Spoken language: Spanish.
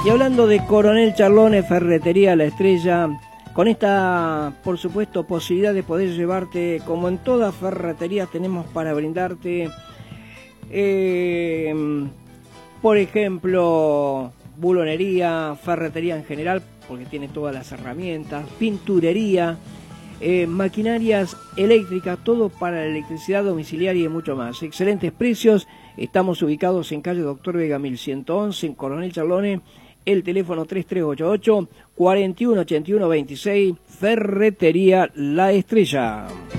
Y hablando de Coronel Charlone, Ferretería La Estrella, con esta, por supuesto, posibilidad de poder llevarte, como en toda ferretería tenemos para brindarte, por ejemplo, bulonería, ferretería en general, porque tiene todas las herramientas, pinturería, maquinarias eléctricas, todo para la electricidad domiciliaria y mucho más. Excelentes precios. Estamos ubicados en calle Doctor Vega 1111, en Coronel Charlone. El teléfono 3388-418126, Ferretería La Estrella.